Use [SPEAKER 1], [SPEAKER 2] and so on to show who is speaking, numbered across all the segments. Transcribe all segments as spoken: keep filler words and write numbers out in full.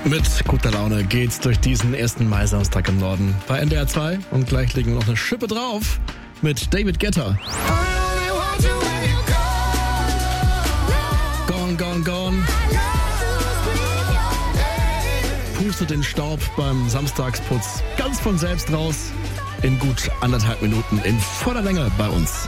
[SPEAKER 1] Mit guter Laune geht's durch diesen ersten Mai-Samstag im Norden bei N D R zwei und gleich legen wir noch eine Schippe drauf mit David Guetta. Gone, gone, gone. Pustet den Staub beim Samstagsputz ganz von selbst raus in gut anderthalb Minuten in voller Länge bei uns.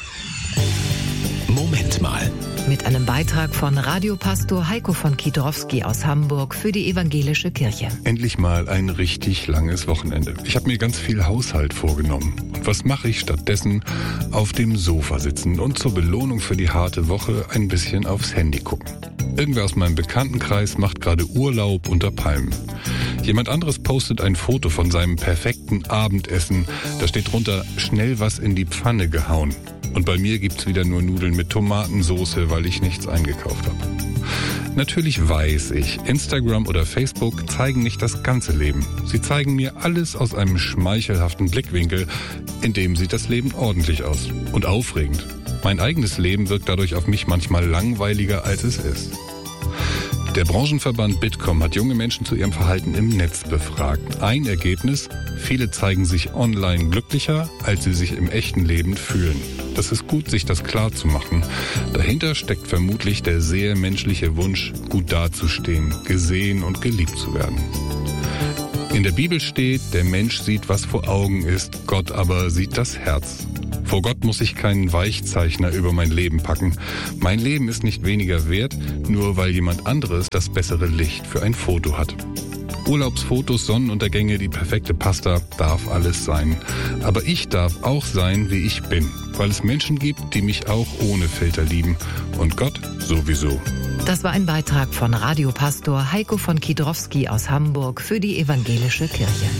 [SPEAKER 2] Moment mal.
[SPEAKER 3] Mit einem Beitrag von Radiopastor Heiko von Kiedrowski aus Hamburg für die Evangelische Kirche.
[SPEAKER 4] Endlich mal ein richtig langes Wochenende. Ich habe mir ganz viel Haushalt vorgenommen. Und was mache ich stattdessen? Auf dem Sofa sitzen und zur Belohnung für die harte Woche ein bisschen aufs Handy gucken. Irgendwer aus meinem Bekanntenkreis macht gerade Urlaub unter Palmen. Jemand anderes postet ein Foto von seinem perfekten Abendessen. Da steht drunter, schnell was in die Pfanne gehauen. Und bei mir gibt's wieder nur Nudeln mit Tomatensoße, weil ich nichts eingekauft habe. Natürlich weiß ich, Instagram oder Facebook zeigen nicht das ganze Leben. Sie zeigen mir alles aus einem schmeichelhaften Blickwinkel, in dem sieht das Leben ordentlich aus und aufregend. Mein eigenes Leben wirkt dadurch auf mich manchmal langweiliger, als es ist. Der Branchenverband Bitkom hat junge Menschen zu ihrem Verhalten im Netz befragt. Ein Ergebnis: Viele zeigen sich online glücklicher, als sie sich im echten Leben fühlen. Das ist gut, sich das klar zu machen. Dahinter steckt vermutlich der sehr menschliche Wunsch, gut dazustehen, gesehen und geliebt zu werden. In der Bibel steht, der Mensch sieht, was vor Augen ist, Gott aber sieht das Herz. Vor Gott muss ich keinen Weichzeichner über mein Leben packen. Mein Leben ist nicht weniger wert, nur weil jemand anderes das bessere Licht für ein Foto hat. Urlaubsfotos, Sonnenuntergänge, die perfekte Pasta, darf alles sein. Aber ich darf auch sein, wie ich bin, weil es Menschen gibt, die mich auch ohne Filter lieben. Und Gott sowieso.
[SPEAKER 3] Das war ein Beitrag von Radiopastor Heiko von Kiedrowski aus Hamburg für die Evangelische Kirche.